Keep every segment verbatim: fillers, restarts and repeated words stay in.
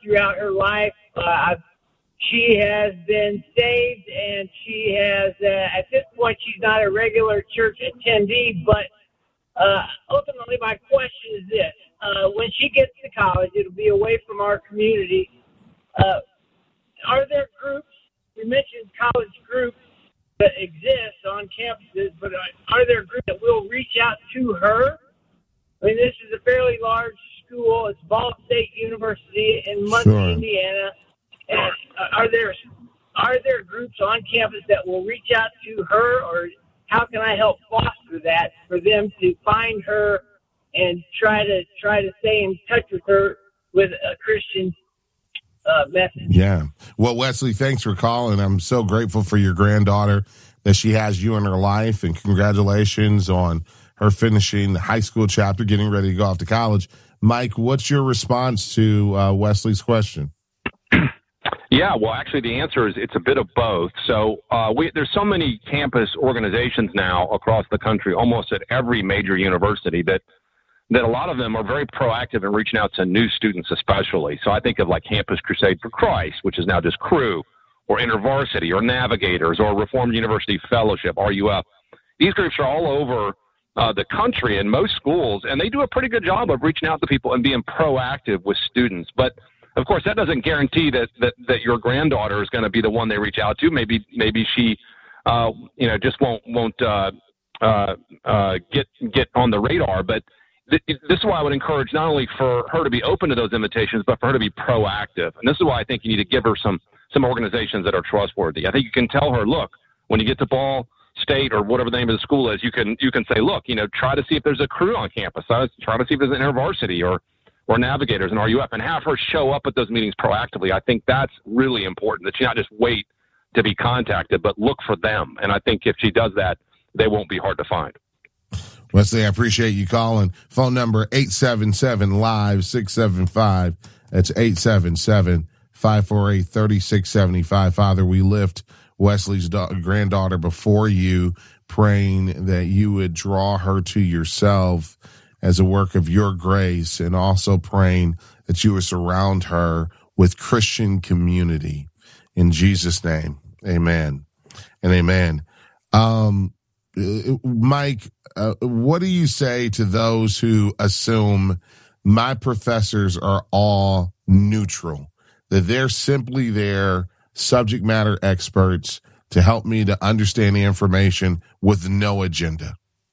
throughout her life. Uh, I've, she has been saved, and she has, uh, at this point, she's not a regular church attendee, but uh, ultimately my question is this. Uh, when she gets to college, it'll be away from our community. Uh, are there groups, we mentioned college groups that exist on campuses, but are there groups that will reach out to her? I mean, this is a fairly large school. It's Ball State University in Muncie, sure. Indiana. And are there are there groups on campus that will reach out to her, or how can I help foster that for them to find her and try to try to stay in touch with her with a Christian uh, message? Yeah. Well, Wesley, thanks for calling. I'm so grateful for your granddaughter that she has you in her life, and congratulations on her finishing the high school chapter, getting ready to go off to college. Mike, what's your response to uh, Wesley's question? Yeah, well, actually, the answer is it's a bit of both. So uh, we, there's so many campus organizations now across the country, almost at every major university, that that a lot of them are very proactive in reaching out to new students especially. So I think of like Campus Crusade for Christ, which is now just Cru, or InterVarsity, or Navigators, or Reformed University Fellowship, R U F. These groups are all over uh, the country in most schools, and they do a pretty good job of reaching out to people and being proactive with students. But of course, that doesn't guarantee that, that, that your granddaughter is going to be the one they reach out to. Maybe maybe she, uh, you know, just won't won't uh, uh, uh, get get on the radar. But th- this is why I would encourage not only for her to be open to those invitations, but for her to be proactive. And this is why I think you need to give her some some organizations that are trustworthy. I think you can tell her, look, when you get to Ball State or whatever the name of the school is, you can you can say, look, you know, try to see if there's a Cru on campus. Try to see if there's an InterVarsity or or Navigators and R U F, and have her show up at those meetings proactively. I think that's really important, that she not just wait to be contacted, but look for them. And I think if she does that, they won't be hard to find. Wesley, I appreciate you calling. Phone number eight seven seven, live, six seven five. That's eight seven seven, five four eight, three six seven five. Father, we lift Wesley's da- granddaughter before you, praying that you would draw her to yourself as a work of your grace, and also praying that you would surround her with Christian community. In Jesus' name, amen and amen. Um, Mike, uh, what do you say to those who assume my professors are all neutral, that they're simply there, subject matter experts, to help me to understand the information with no agenda?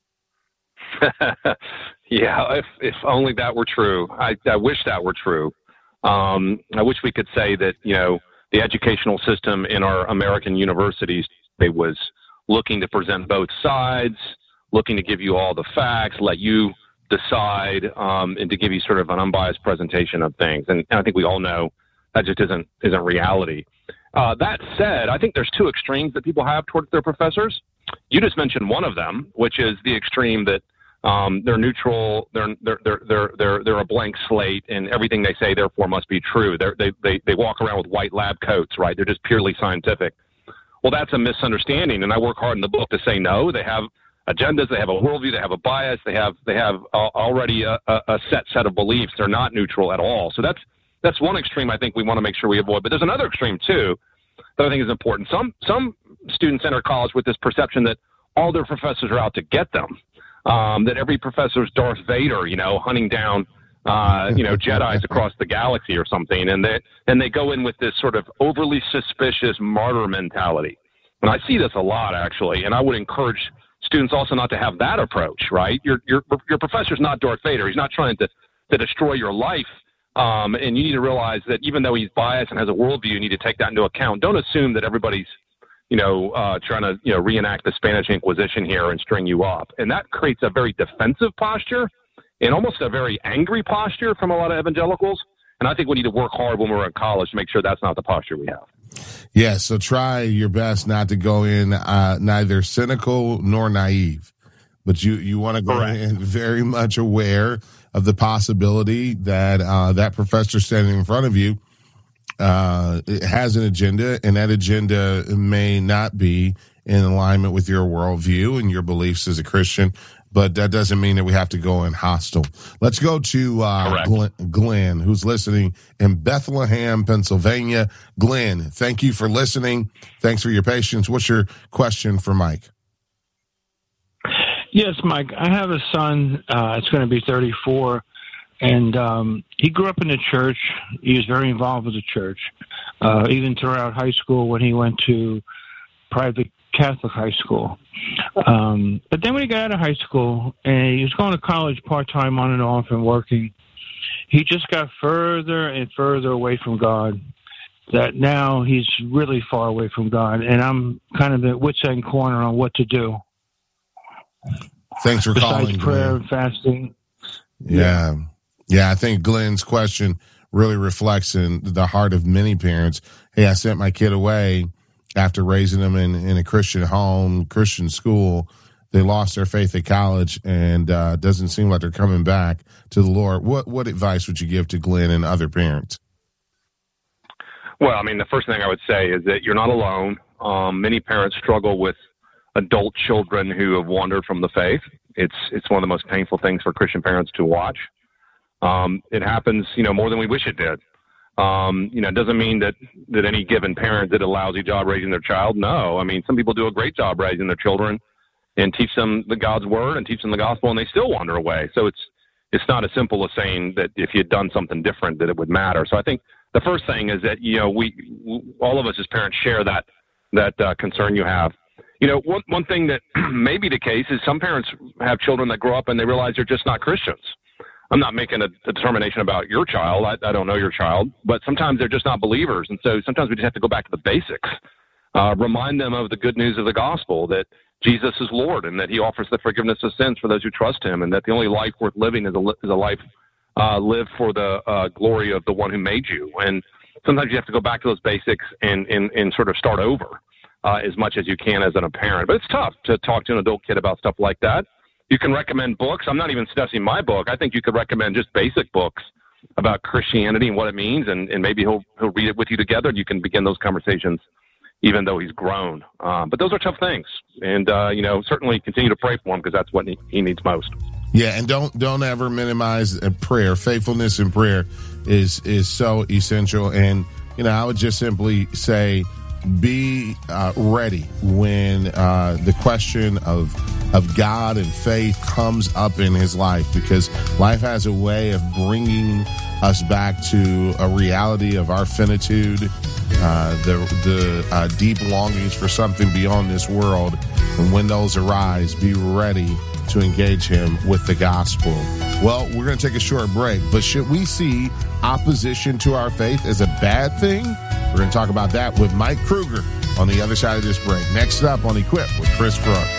Yeah, if if only that were true. I, I wish that were true. Um, I wish we could say that, you know, the educational system in our American universities, it was looking to present both sides, looking to give you all the facts, let you decide, um, and to give you sort of an unbiased presentation of things. And, and I think we all know that just isn't isn't reality. Uh, that said, I think there's two extremes that people have towards their professors. You just mentioned one of them, which is the extreme that Um, they're neutral. They're they're they're they're they're they're a blank slate, and everything they say therefore must be true. They're, they they they walk around with white lab coats, right? They're just purely scientific. Well, that's a misunderstanding, and I work hard in the book to say no. They have agendas. They have a worldview. They have a bias. They have they have uh, already a, a set set of beliefs. They're not neutral at all. So that's that's one extreme I think we want to make sure we avoid. But there's another extreme too that I think is important. Some some students enter college with this perception that all their professors are out to get them. Um, that every professor is Darth Vader, you know, hunting down, uh, you know, Jedis across the galaxy or something. And they, and they go in with this sort of overly suspicious martyr mentality. And I see this a lot, actually. And I would encourage students also not to have that approach, right? Your, your, your professor's not Darth Vader. He's not trying to, to destroy your life. Um, and you need to realize that even though he's biased and has a worldview, you need to take that into account. Don't assume that everybody's, you know, uh, trying to, you know, reenact the Spanish Inquisition here and string you up. And that creates a very defensive posture and almost a very angry posture from a lot of evangelicals. And I think we need to work hard when we're in college to make sure that's not the posture we have. Yeah, so try your best not to go in uh, neither cynical nor naive. But you, you want to go Correct. in very much aware of the possibility that uh, that professor standing in front of you uh, it has an agenda, and that agenda may not be in alignment with your worldview and your beliefs as a Christian. but that doesn't mean that we have to go in hostile. Let's go to uh, Glenn, Glenn, who's listening in Bethlehem, Pennsylvania. Glenn, thank you for listening. Thanks for your patience. What's your question for Mike? Yes, Mike. I have a son. Uh, it's going to be thirty-four, and um, he grew up in the church. He was very involved with the church, uh, even throughout high school when he went to private Catholic high school. Um, but then when he got out of high school and he was going to college part-time on and off and working, he just got further and further away from God, that now he's really far away from God. And I'm kind of at wit's end corner on what to do. Thanks for Besides calling, prayer Glenn. and fasting. Yeah. Yeah, I think Glenn's question really reflects in the heart of many parents. Hey, I sent my kid away after raising them in, in a Christian home, Christian school. They lost their faith at college, and uh, doesn't seem like they're coming back to the Lord. What what advice would you give to Glenn and other parents? Well, I mean, the first thing I would say is that you're not alone. Um, many parents struggle with adult children who have wandered from the faith. It's it's one of the most painful things for Christian parents to watch. Um, it happens, you know, more than we wish it did. Um, you know, it doesn't mean that, that any given parent did a lousy job raising their child. No, I mean, some people do a great job raising their children and teach them the God's word and teach them the gospel, and they still wander away. So it's it's not as simple as saying that if you had done something different that it would matter. So I think the first thing is that, you know, we all of us as parents share that that uh, concern you have. You know, one one thing that may be the case is some parents have children that grow up and they realize they're just not Christians. I'm not making a, a determination about your child. I, I don't know your child, but sometimes they're just not believers. And so sometimes we just have to go back to the basics, uh, remind them of the good news of the gospel, that Jesus is Lord and that he offers the forgiveness of sins for those who trust him, and that the only life worth living is a, is a life uh, lived for the uh, glory of the one who made you. And sometimes you have to go back to those basics and, and, and sort of start over uh, as much as you can as an parent. But it's tough to talk to an adult kid about stuff like that. You can recommend books. I'm not even suggesting my book. I think you could recommend just basic books about Christianity and what it means, and, and maybe he'll he'll read it with you together, and you can begin those conversations even though he's grown. Um, but those are tough things, and uh, you know, certainly continue to pray for him because that's what he, he needs most. Yeah, and don't don't ever minimize prayer. Faithfulness in prayer is is so essential. And you know, I would just simply say, be uh, ready when uh, the question of of God and faith comes up in his life, because life has a way of bringing us back to a reality of our finitude, uh, the the uh, deep longings for something beyond this world. And when those arise, be ready to engage him with the gospel. Well, we're going to take a short break, but should we see opposition to our faith as a bad thing? We're going to talk about that with Mike Kruger on the other side of this break. Next up on Equip with Chris Brooks.